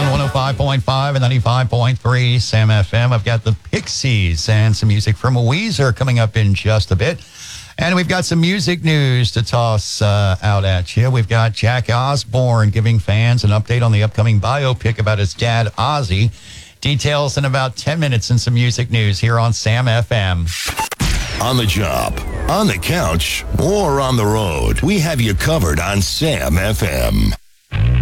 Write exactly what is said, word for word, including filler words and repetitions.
one oh five point five and ninety-five point three Sam F M. I've got the Pixies and some music from Weezer coming up in just a bit. And we've got some music news to toss uh, out at you. We've got Jack Osbourne giving fans an update on the upcoming biopic about his dad, Ozzy. Details in about ten minutes and some music news here on Sam F M. On the job, on the couch, or on the road, we have you covered on Sam F M.